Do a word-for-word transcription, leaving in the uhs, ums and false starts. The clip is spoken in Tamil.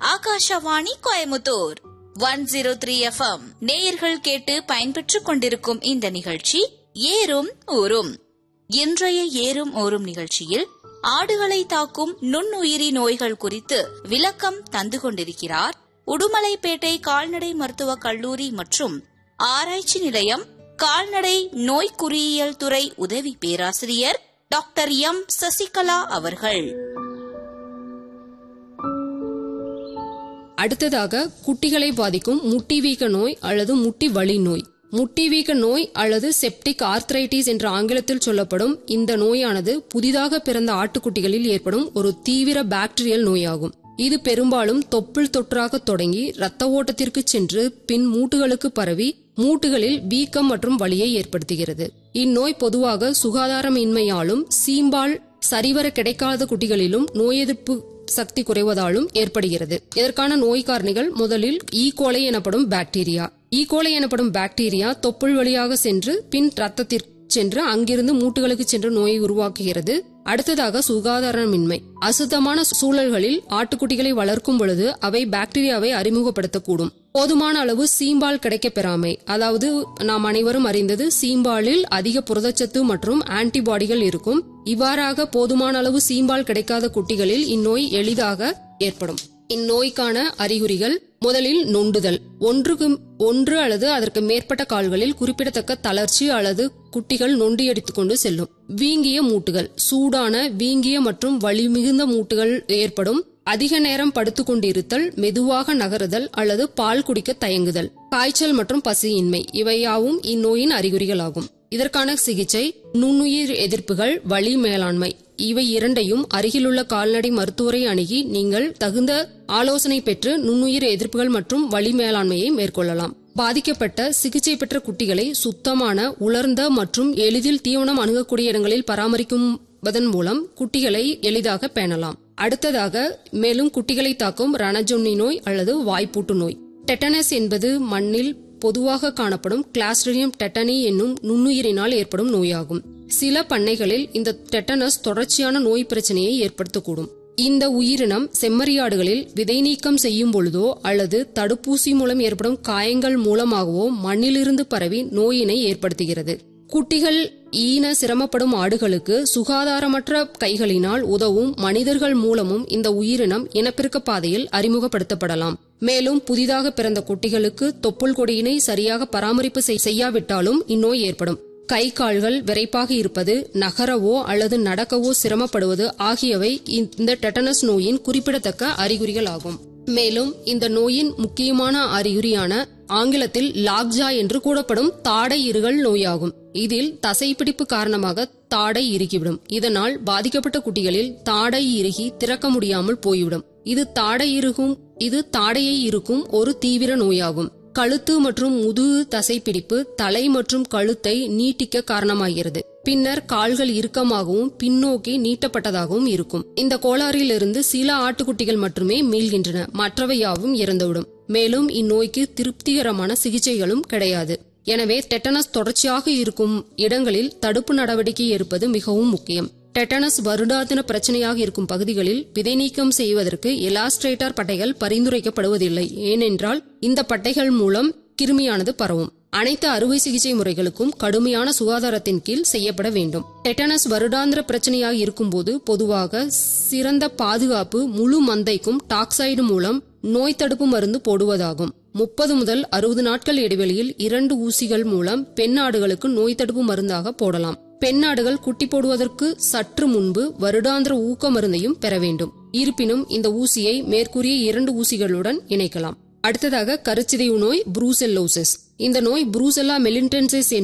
Akashvani Coimbatore one zero three F M நேயர்கள் கேட்டு பயன்பெற்றுக் கொண்டிருக்கும் இந்த நிகழ்ச்சி ஏறும் ஊரும். இன்றைய ஏறும் ஊரும் நிகழ்ச்சியில் ஆடுகளை தாக்கும் நுண்ணுயிரி நோய்கள் குறித்து விளக்கம் தந்து கொண்டிருக்கிறார் உடுமலைப்பேட்டை கால்நடை மருத்துவக் கல்லூரி மற்றும் ஆராய்ச்சி நிலையம் கால்நடை நோய் குறியியல் துறை உதவி பேராசிரியர் டாக்டர் எம் சசிகலா அவர்கள். அடுத்ததாக குட்டிகளை பாதிக்கும் முட்டி வீக்க நோய் அல்லது முட்டி வலி நோய். முட்டி வீக்க நோய் அல்லது செப்டிக் ஆர்த்ரைட்டிஸ் என்ற ஆங்கிலத்தில் சொல்லப்படும் இந்த நோயானது புதிதாக பிறந்த ஆட்டுக்குட்டிகளில் ஏற்படும் ஒரு தீவிர பாக்டீரியல் நோயாகும். இது பெரும்பாலும் தொப்புள் தொற்றாக தொடங்கி இரத்த ஓட்டத்திற்கு சென்று பின் மூட்டுகளுக்கு பரவி மூட்டுகளில் வீக்கம் மற்றும் வலியை ஏற்படுத்துகிறது. இந்நோய் பொதுவாக சுகாதாரமின்மையாலும் சீம்பால் சரிவர கிடைக்காத குட்டிகளிலும் நோய் எதிர்ப்பு சக்தி குறைவதாலும் ஏற்படுகிறது. இதற்கான நோய் காரணிகள் முதலில் ஈகோலை எனப்படும் பாக்டீரியா. ஈகோலை எனப்படும் பாக்டீரியா தொப்புள் வழியாக சென்று பின் ரத்தத்திற்கு சென்று அங்கிருந்து மூட்டுகளுக்கு சென்று நோயை உருவாக்குகிறது. அடுத்ததாக சுகாதாரமின்மை. அசுத்தமான சூழல்களில் ஆட்டுக்குட்டிகளை வளர்க்கும் பொழுது அவை பாக்டீரியாவை அறிமுகப்படுத்தக்கூடும். போதுமான அளவு சீம்பால் கிடைக்க பெறாமை, அதாவது நாம் அனைவரும் அறிந்தது சீம்பாலில் அதிக புரதச்சத்து மற்றும் ஆன்டிபாடிகள் இருக்கும். இவ்வாறாக போதுமான அளவு சீம்பால் கிடைக்காத குட்டிகளில் இந்நோய் எளிதாக ஏற்படும். இந்நோய்க்கான அறிகுறிகள் முதலில் நொண்டுதல். ஒன்றுக்கு ஒன்று அல்லது அதற்கு மேற்பட்ட கால்களில் குறிப்பிடத்தக்க தளர்ச்சி அல்லது குட்டிகள் நொண்டியடித்துக் கொண்டு செல்லும். வீங்கிய மூட்டுகள். சூடான வீங்கிய மற்றும் வலி மிகுந்த மூட்டுகள் ஏற்படும். அதிக நேரம் படுத்துக் கொண்டிருத்தல், மெதுவாக நகருதல் அல்லது பால் குடிக்க தயங்குதல், காய்ச்சல் மற்றும் பசியின்மை இவையாவும் இந்நோயின் அறிகுறிகளாகும். இதற்கான சிகிச்சை நுண்ணுயிர் எதிர்ப்புகள், வலி மேலாண்மை இவை இரண்டையும் அருகிலுள்ள கால்நடை மருத்துவரை அணுகி நீங்கள் தகுந்த ஆலோசனை பெற்று நுண்ணுயிர் எதிர்ப்புகள் மற்றும் வலி மேலாண்மையை மேற்கொள்ளலாம். பாதிக்கப்பட்ட சிகிச்சை பெற்ற குட்டிகளை சுத்தமான, உலர்ந்த மற்றும் எளிதில் தீவனம் அணுகக்கூடிய இடங்களில் பராமரிக்குவதன் மூலம் குட்டிகளை எளிதாக பேணலாம். அடுத்ததாக மேலும் குட்டிகளை தாக்கும் ரணஜொன்னி நோய் அல்லது வாய்ப்பூட்டு நோய். டெட்டனஸ் என்பது மண்ணில் பொதுவாக காணப்படும் கிளாஸ்ட்ரிடியம் டெட்டனி என்னும் நுண்ணுயிரினால் ஏற்படும் நோயாகும். சில பண்ணைகளில் இந்த டெட்டனஸ் தொடர்ச்சியான நோய் பிரச்சனையை ஏற்படுத்தக்கூடும். இந்த உயிரினம் செம்மறியாடுகளில் விதை நீக்கம் செய்யும் பொழுதோ அல்லது தடுப்பூசி மூலம் ஏற்படும் காயங்கள் மூலமாகவோ மண்ணிலிருந்து பரவி நோயினை ஏற்படுத்துகிறது. குட்டிகள் ஈன சிரமப்படும் ஆடுகளுக்கு சுகாதாரமற்ற கைகளினால் உதவும் மனிதர்கள் மூலமும் இந்த உயிரினம் இனப்பெருக்க பாதையில் அறிமுகப்படுத்தப்படலாம். மேலும் புதிதாக பிறந்த குட்டிகளுக்கு தொப்புள் கொடியினை சரியாக பராமரிப்பு செய்யாவிட்டாலும் இந்நோய் ஏற்படும். கை கால்கள் விரைப்பாக இருப்பது, நகரவோ அல்லது நடக்கவோ சிரமப்படுவது ஆகியவை இந்த டெட்டனஸ் நோயின் குறிப்பிடத்தக்க அறிகுறிகள் ஆகும். மேலும் இந்த நோயின் முக்கியமான அறிகுறியான ஆங்கிலத்தில் லாக்ஜா என்று கூறப்படும் தாடை இருகல் நோயாகும். இதில் தசைப்பிடிப்பு காரணமாக தாடை இறுகிவிடும். இதனால் பாதிக்கப்பட்ட குட்டிகளில் தாடை இறுகி திறக்க முடியாமல் போய்விடும். இது தாடை இறுகும் இது தாடையை இருக்கும் ஒரு தீவிர நோயாகும். கழுத்து மற்றும் முதுகு தசைப்பிடிப்பு தலை மற்றும் கழுத்தை நீட்டிக்க காரணமாகிறது. பின்னர் கால்கள் இறுக்கமாகவும் பின்னோக்கி நீட்டப்பட்டதாகவும் இருக்கும். இந்த கோளாறிலிருந்து சில ஆட்டுக்குட்டிகள் மட்டுமே மீள்கின்றன, மற்றவை யாவும் இறந்துவிடும். மேலும் இந்நோய்க்கு திருப்திகரமான சிகிச்சைகளும் கிடையாது. எனவே டெட்டனஸ் தொடர்ச்சியாக இருக்கும் இடங்களில் தடுப்பு நடவடிக்கை எடுப்பது மிகவும் முக்கியம். டெட்டனஸ் வருடாந்திர பிரச்சனையாக இருக்கும் பகுதிகளில் விதை நீக்கம் செய்வதற்கு எலாஸ்ட்ரேட்டர் பட்டைகள் பரிந்துரைக்கப்படுவதில்லை. ஏனென்றால் இந்த பட்டைகள் மூலம் கிருமியானது பரவும். அனைத்து அறுவை சிகிச்சை முறைகளுக்கும் கடுமையான சுகாதாரத்தின் கீழ் செய்யப்பட வேண்டும். டெட்டனஸ் வருடாந்திர பிரச்சனையாக இருக்கும்போது பொதுவாக சிறந்த பாதுகாப்பு முழு மந்தைக்கும் டாக்சைடு மூலம் நோய் தடுப்பு மருந்து போடுவதாகும். முப்பது முதல் அறுபது நாட்கள் இடைவெளியில் இரண்டு ஊசிகள் மூலம் பெண் ஆடுகளுக்கு நோய் தடுப்பு மருந்தாக போடலாம். பெண் ஆடுகள் குட்டி போடுவதற்கு சற்று முன்பு வருடாந்திர ஊக்க மருந்தையும் பெற வேண்டும். இருப்பினும் இந்த ஊசியை மேற்கூறிய இரண்டு ஊசிகளுடன் இணைக்கலாம். அடுத்ததாக கருச்சிதைவு நோய் புரூசெல்லோசிஸ். இந்த நோய் புரூசெல்லா மெலின்டென்சிஸ்